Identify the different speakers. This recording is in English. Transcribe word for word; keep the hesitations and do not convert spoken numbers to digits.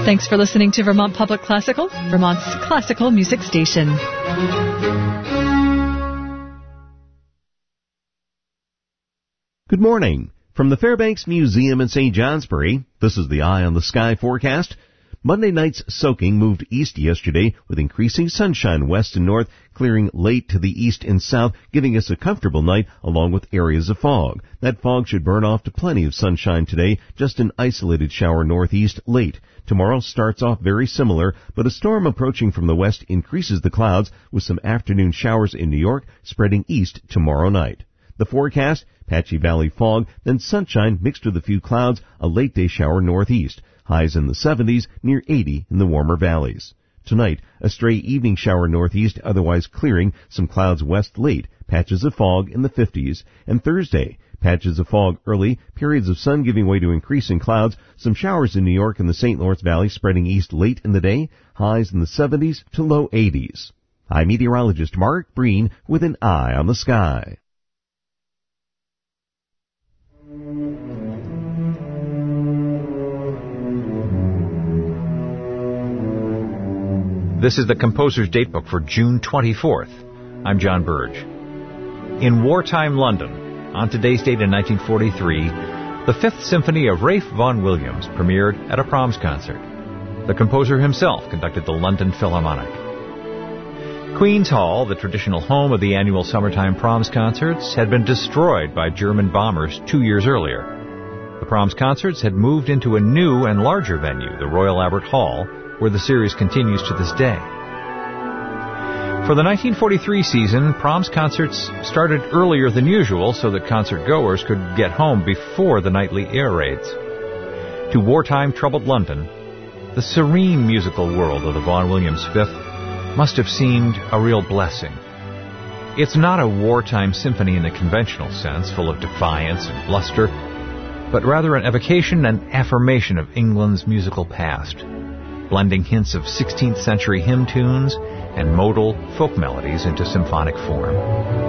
Speaker 1: Thanks for listening to Vermont Public Classical, Vermont's classical music station.
Speaker 2: Good morning. From the Fairbanks Museum in Saint Johnsbury, this is the Eye on the Sky forecast. Monday night's soaking moved east yesterday with increasing sunshine west and north, clearing late to the east and south, giving us a comfortable night along with areas of fog. That fog should burn off to plenty of sunshine today, just an isolated shower northeast late. Tomorrow starts off very similar, but a storm approaching from the west increases the clouds with some afternoon showers in New York spreading east tomorrow night. The forecast, patchy valley fog, then sunshine mixed with a few clouds, a late day shower northeast. Highs in the seventies, near eighty in the warmer valleys. Tonight, a stray evening shower northeast, otherwise clearing, some clouds west late, patches of fog in the fifties. And Thursday, patches of fog early, periods of sun giving way to increasing clouds, some showers in New York and the Saint Lawrence Valley spreading east late in the day, highs in the seventies to low eighties. I'm meteorologist Mark Breen with an eye on the sky.
Speaker 3: This is the Composer's Datebook for June twenty-fourth. I'm John Burge. In wartime London, on today's date in nineteen forty-three, the Fifth Symphony of Ralph Vaughan Williams premiered at a Proms concert. The composer himself conducted the London Philharmonic. Queen's Hall, the traditional home of the annual summertime Proms concerts, had been destroyed by German bombers two years earlier. The Proms concerts had moved into a new and larger venue, the Royal Albert Hall, where the series continues to this day. For the nineteen forty-three season, Proms concerts started earlier than usual so that concert-goers could get home before the nightly air raids. To wartime troubled London, the serene musical world of the Vaughan Williams Fifth must have seemed a real blessing. It's not a wartime symphony in the conventional sense, full of defiance and bluster, but rather an evocation and affirmation of England's musical past, blending hints of sixteenth century hymn tunes and modal folk melodies into symphonic form.